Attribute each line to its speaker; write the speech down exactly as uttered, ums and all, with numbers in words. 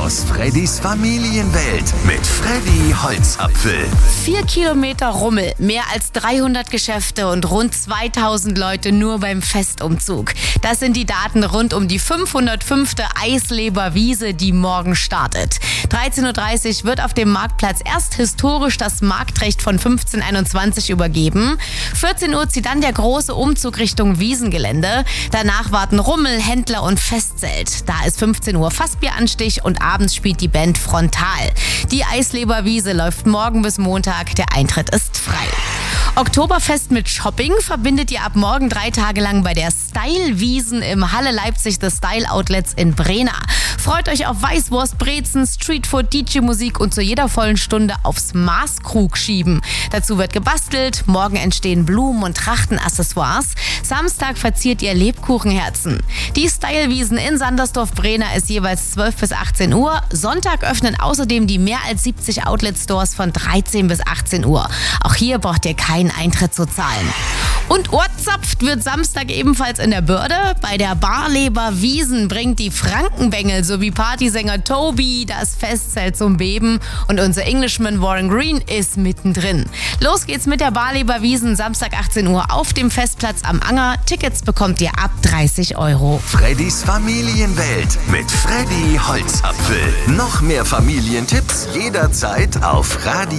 Speaker 1: aus Freddys Familienwelt mit Freddy Holzapfel.
Speaker 2: Vier Kilometer Rummel, mehr als dreihundert Geschäfte und rund zweitausend Leute nur beim Festumzug. Das sind die Daten rund um die fünfhundertfünfte Eisleber-Wiese, die morgen startet. dreizehn Uhr dreißig wird auf dem Marktplatz erst historisch das Marktrecht von fünfzehnhunderteinundzwanzig übergeben. vierzehn Uhr zieht dann der große Umzug Richtung Wiesengelände. Danach warten Rummel, Händler und Festzelt. Da ist fünfzehn Uhr Fassbieranstich und abends spielt die Band Frontal. Die Eisleber-Wiese läuft morgen bis Montag. Der Eintritt ist frei. Oktoberfest mit Shopping verbindet ihr ab morgen drei Tage lang bei der Style-Wiesen im Halle Leipzig des Style Outlets in Brena. Freut euch auf Weißwurst, Brezen, Streetfood, D J-Musik und zu jeder vollen Stunde aufs Maßkrug schieben. Dazu wird gebastelt, morgen entstehen Blumen- und Trachtenaccessoires. Samstag verziert ihr Lebkuchenherzen. Die Style-Wiesen in Sandersdorf-Brena ist jeweils zwölf bis achtzehn Uhr. Sonntag öffnen außerdem die mehr als siebzig Outlet-Stores von dreizehn bis achtzehn Uhr. Auch hier braucht ihr keinen Eintritt zu zahlen. Und ohrzapft wird Samstag ebenfalls in der Börde. Bei der Barleber Wiesen bringt die Frankenbengel sowie Partysänger Toby das Festzelt zum Beben und unser Englishman Warren Green ist mittendrin. Los geht's mit der Barleber Wiesen Samstag achtzehn Uhr auf dem Festplatz am Anger. Tickets bekommt ihr ab dreißig Euro.
Speaker 1: Freddys Familienwelt mit Freddy Holzapfel. Noch mehr Familientipps jederzeit auf Radio